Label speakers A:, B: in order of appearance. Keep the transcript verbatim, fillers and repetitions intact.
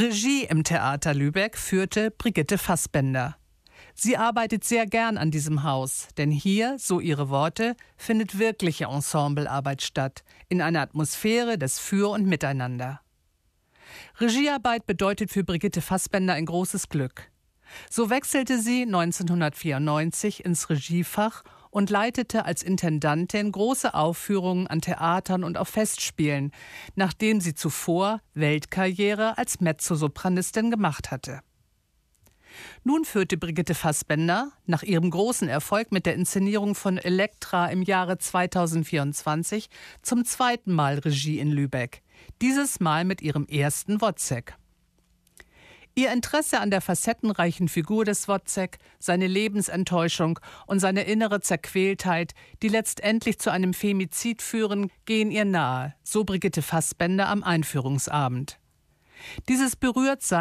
A: Regie im Theater Lübeck führte Brigitte Fassbaender. Sie arbeitet sehr gern an diesem Haus, denn hier, so ihre Worte, findet wirkliche Ensemblearbeit statt, in einer Atmosphäre des Für und Miteinander. Regiearbeit bedeutet für Brigitte Fassbaender ein großes Glück. So wechselte sie neunzehnhundertvierundneunzig ins Regiefach und leitete als Intendantin große Aufführungen an Theatern und auf Festspielen, nachdem sie zuvor Weltkarriere als Mezzosopranistin gemacht hatte. Nun führte Brigitte Fassbaender, nach ihrem großen Erfolg mit der Inszenierung von Elektra im Jahre zweitausendvierundzwanzig, zum zweiten Mal Regie in Lübeck, dieses Mal mit ihrem ersten Wozzeck. Ihr Interesse an der facettenreichen Figur des Wozzeck, seine Lebensenttäuschung und seine innere Zerquältheit, die letztendlich zu einem Femizid führen, gehen ihr nahe, so Brigitte Fassbaender am Einführungsabend. Dieses Berührtsein